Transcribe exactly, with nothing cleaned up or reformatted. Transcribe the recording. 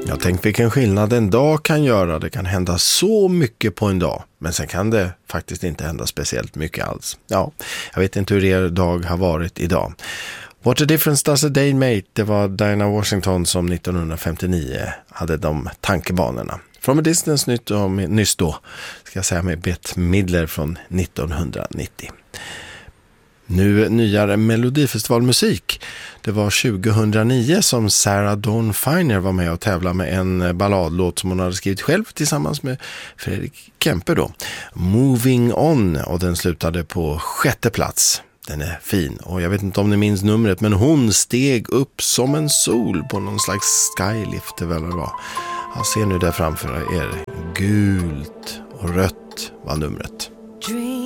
Jag tänk vilken skillnad en dag kan göra. Det kan hända så mycket på en dag. Men sen kan det faktiskt inte hända speciellt mycket alls. Ja, jag vet inte hur er dag har varit idag. What a difference does a day make? Det var Diana Washington som nittonhundrafemtionio hade de tankebanorna. From a distance nytt och nyss då, ska jag säga, med Bette Midler från nittonhundranittio. Nu nyare Melodifestivalmusik. Det var tjugohundranio som Sarah Dawn Finer var med och tävlade med en balladlåt som hon hade skrivit själv tillsammans med Fredrik Kempe då. Moving On, och den slutade på sjätte plats. Den är fin, och jag vet inte om ni minns numret, men hon steg upp som en sol på någon slags skylift eller vad det var. Jag ser nu där framför er, gult och rött var numret.